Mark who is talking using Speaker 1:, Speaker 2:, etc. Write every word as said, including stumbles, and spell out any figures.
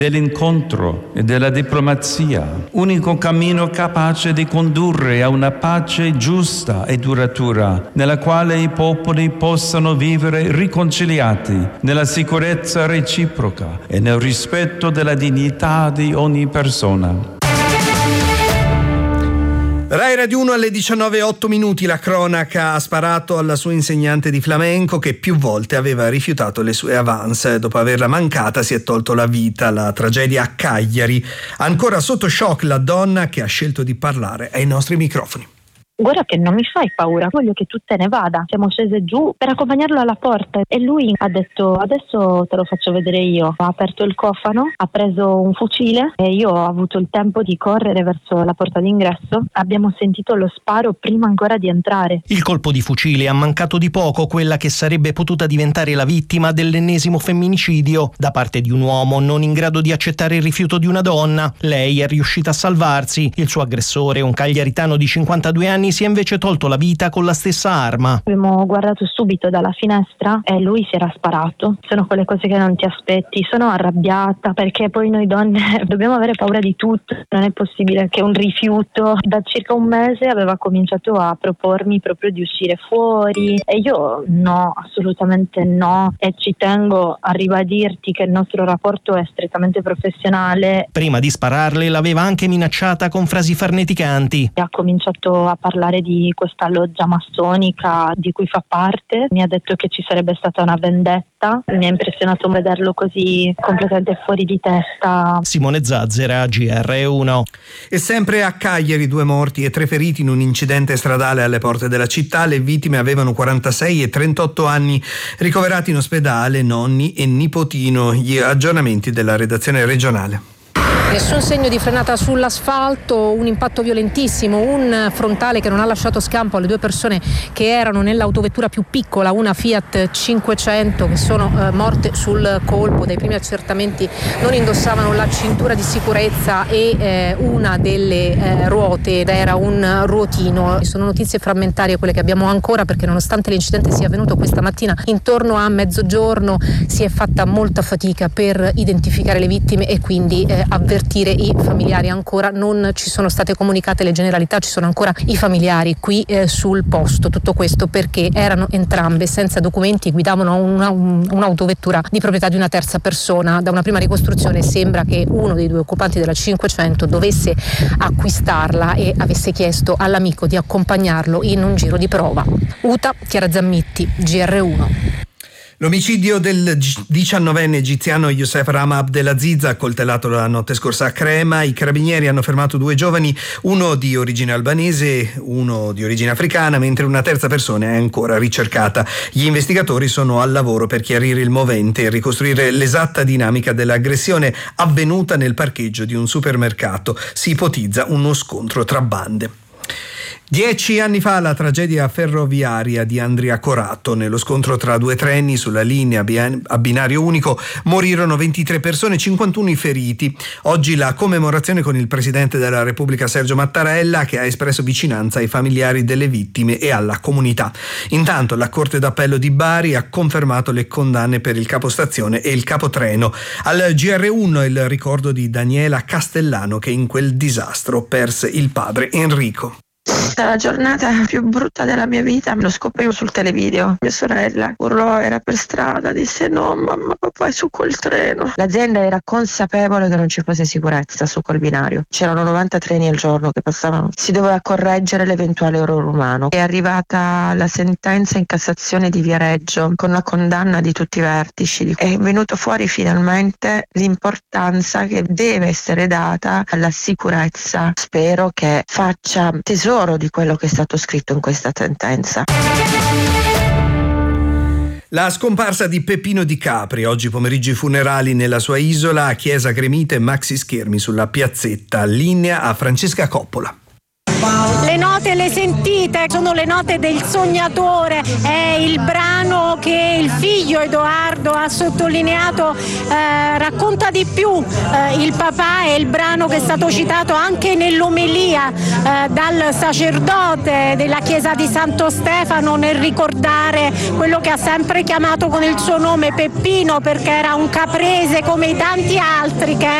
Speaker 1: dell'incontro e della diplomazia, unico cammino capace di condurre a una pace giusta e duratura, nella quale i popoli possano vivere riconciliati nella sicurezza reciproca e nel rispetto della dignità di ogni persona.
Speaker 2: Rai Radio uno alle diciannove e otto minuti. La cronaca: ha sparato alla sua insegnante di flamenco che più volte aveva rifiutato le sue avance. Dopo averla mancata si è tolto la vita. La tragedia a Cagliari. Ancora sotto shock la donna che ha scelto di parlare ai nostri microfoni.
Speaker 3: Guarda che non mi fai paura, voglio che tu te ne vada. Siamo scese giù per accompagnarlo alla porta e lui ha detto: adesso te lo faccio vedere io. Ha aperto il cofano, ha preso un fucile e io ho avuto il tempo di correre verso la porta d'ingresso. Abbiamo sentito lo sparo prima ancora di entrare.
Speaker 4: Il colpo di fucile ha mancato di poco quella che sarebbe potuta diventare la vittima dell'ennesimo femminicidio da parte di un uomo non in grado di accettare il rifiuto di una donna. Lei è riuscita a salvarsi. Il suo aggressore, un cagliaritano di cinquantadue anni, si è invece tolto la vita con la stessa arma.
Speaker 3: Abbiamo guardato subito dalla finestra e lui si era sparato. Sono quelle cose che non ti aspetti. Sono arrabbiata perché poi noi donne dobbiamo avere paura di tutto. Non è possibile che un rifiuto. Da circa un mese aveva cominciato a propormi proprio di uscire fuori e io no, assolutamente no, e ci tengo a ribadirti che il nostro rapporto è strettamente professionale.
Speaker 4: Prima di spararle l'aveva anche minacciata con frasi farneticanti.
Speaker 3: Ha cominciato a parlare di questa loggia massonica di cui fa parte, mi ha detto che ci sarebbe stata una vendetta. Mi ha impressionato vederlo così completamente fuori di testa.
Speaker 4: Simone Zazzera, G R uno.
Speaker 2: E sempre a Cagliari, due morti e tre feriti in un incidente stradale alle porte della città. Le vittime avevano quarantasei e trentotto anni, ricoverati in ospedale nonni e nipotino. Gli aggiornamenti della redazione regionale.
Speaker 5: Nessun segno di frenata sull'asfalto, un impatto violentissimo, un frontale che non ha lasciato scampo alle due persone che erano nell'autovettura più piccola, una Fiat cinquecento, che sono eh, morte sul colpo. Dai primi accertamenti non indossavano la cintura di sicurezza e eh, una delle eh, ruote era un ruotino. Sono notizie frammentarie quelle che abbiamo ancora, perché nonostante l'incidente sia avvenuto questa mattina intorno a mezzogiorno si è fatta molta fatica per identificare le vittime e quindi eh, avvertire i familiari. Ancora non ci sono state comunicate le generalità, ci sono ancora i familiari qui eh, sul posto. Tutto questo perché erano entrambe senza documenti, guidavano una, un, un'autovettura di proprietà di una terza persona. Da una prima ricostruzione sembra che uno dei due occupanti della cinquecento dovesse acquistarla e avesse chiesto all'amico di accompagnarlo in un giro di prova. Uta, Chiara Zammitti, G R uno.
Speaker 2: L'omicidio del diciannovenne egiziano Youssef Rama Abdelaziz, accoltellato la notte scorsa a Crema. I carabinieri hanno fermato due giovani, uno di origine albanese, uno di origine africana, mentre una terza persona è ancora ricercata. Gli investigatori sono al lavoro per chiarire il movente e ricostruire l'esatta dinamica dell'aggressione avvenuta nel parcheggio di un supermercato. Si ipotizza uno scontro tra bande. Dieci anni fa la tragedia ferroviaria di Andria-Corato. Nello scontro tra due treni sulla linea a binario unico morirono ventitré persone, cinquantuno i feriti. Oggi la commemorazione con il Presidente della Repubblica Sergio Mattarella, che ha espresso vicinanza ai familiari delle vittime e alla comunità. Intanto la Corte d'Appello di Bari ha confermato le condanne per il capostazione e il capotreno. Al G R uno il ricordo di Daniela Castellano, che in quel disastro perse il padre Enrico.
Speaker 6: La giornata più brutta della mia vita lo scoprivo sul televideo. Mia sorella urlò, era per strada, disse: no mamma, papà è su quel treno. L'azienda era consapevole che non ci fosse sicurezza su quel binario. C'erano novanta treni al giorno che passavano. Si doveva correggere l'eventuale errore umano. È arrivata la sentenza in Cassazione di Viareggio con la condanna di tutti i vertici. È venuto fuori finalmente l'importanza che deve essere data alla sicurezza. Spero che faccia tesoro di quello che è stato scritto in questa sentenza.
Speaker 2: La scomparsa di Peppino Di Capri. Oggi pomeriggio i funerali nella sua isola, a chiesa gremita e maxi schermi sulla piazzetta. Linea a Francesca Coppola.
Speaker 7: Le note le sentite, sono le note del sognatore, è il brano che il figlio Edoardo ha sottolineato, eh, racconta di più eh, il papà, è il brano che è stato citato anche nell'omelia eh, dal sacerdote della chiesa di Santo Stefano nel ricordare quello che ha sempre chiamato con il suo nome Peppino, perché era un caprese come i tanti altri che